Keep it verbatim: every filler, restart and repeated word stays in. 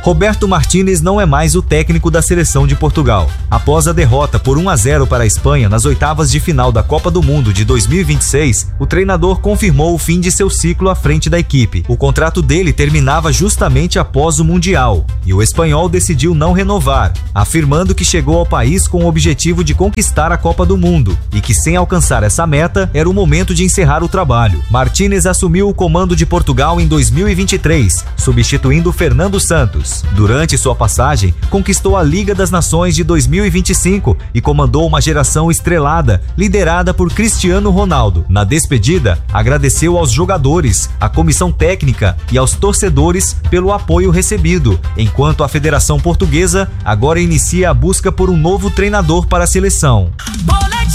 Roberto Martínez não é mais o técnico da seleção de Portugal. Após a derrota por um a zero para a Espanha nas oitavas de final da Copa do Mundo de dois mil e vinte e seis, o treinador confirmou o fim de seu ciclo à frente da equipe. O contrato dele terminava justamente após o Mundial, e o espanhol decidiu não renovar, afirmando que chegou ao país com o objetivo de conquistar a Copa do Mundo e que, sem alcançar essa meta, era o momento de encerrar o trabalho. Martínez assumiu o comando de Portugal em dois mil e vinte e três, substituindo Fernando Santos. Durante sua passagem, conquistou a Liga das Nações de dois mil e vinte e cinco e comandou uma geração estrelada, liderada por Cristiano Ronaldo. Na despedida, agradeceu aos jogadores, à comissão técnica e aos torcedores pelo apoio recebido, enquanto a Federação Portuguesa agora inicia a busca por um novo treinador para a seleção.